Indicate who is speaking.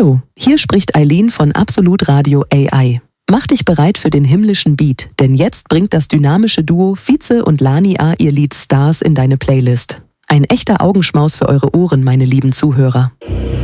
Speaker 1: Hallo, hier spricht Eileen von Absolut Radio AI. Mach dich bereit für den himmlischen Beat, denn jetzt bringt das dynamische Duo Vize und Lani A ihr Lied Stars in deine Playlist. Ein echter Augenschmaus für eure Ohren, meine lieben Zuhörer.